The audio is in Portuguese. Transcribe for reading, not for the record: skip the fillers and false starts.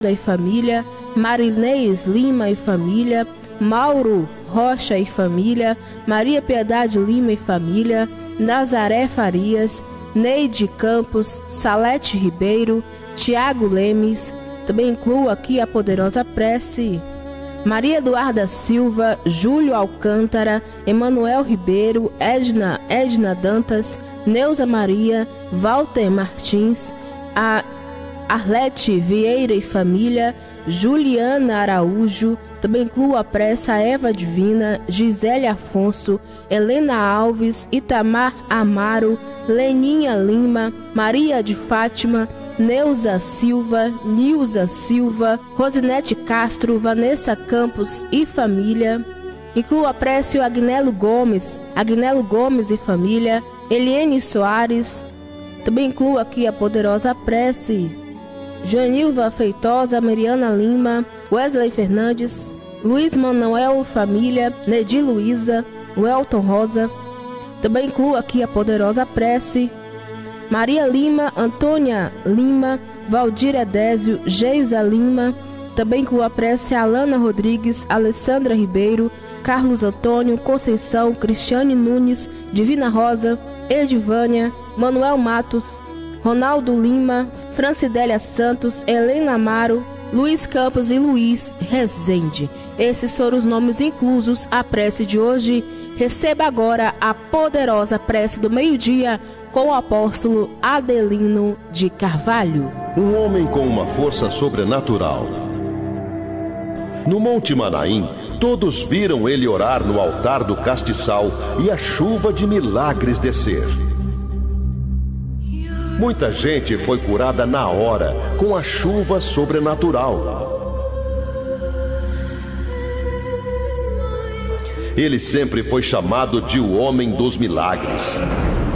e família, Marinês Lima e família, Mauro Rocha e família, Maria Piedade Lima e família, Nazaré Farias, Neide Campos, Salete Ribeiro, Tiago Lemes. Também incluo aqui a poderosa prece Maria Eduarda Silva, Júlio Alcântara, Emanuel Ribeiro, Edna Dantas, Neuza Maria, Walter Martins, a Arlete Vieira e família, Juliana Araújo. Também incluo a prece a Eva Divina, Gisele Afonso, Helena Alves, Itamar Amaro, Leninha Lima, Maria de Fátima, Neuza Silva, Nilza Silva, Rosinete Castro, Vanessa Campos e família. Incluo a prece o Agnelo Gomes e família, Eliene Soares. Também incluo aqui a poderosa prece Joanilva Feitosa, Mariana Lima, Wesley Fernandes, Luiz Manuel família, Nedi Luiza, Welton Rosa. Também incluo aqui a poderosa prece Maria Lima, Antônia Lima, Valdir Edésio, Geisa Lima. Também incluo a prece Alana Rodrigues, Alessandra Ribeiro, Carlos Antônio, Conceição, Cristiane Nunes, Divina Rosa, Edivânia, Manuel Matos, Ronaldo Lima, Francidélia Santos, Helena Amaro, Luiz Campos e Luiz Rezende. Esses foram os nomes inclusos à prece de hoje. Receba agora a poderosa prece do meio-dia com o apóstolo Adelino de Carvalho. Um homem com uma força sobrenatural. No Monte Manaim, todos viram ele orar no altar do castiçal e a chuva de milagres descer. Muita gente foi curada na hora com a chuva sobrenatural. Ele sempre foi chamado de o homem dos milagres.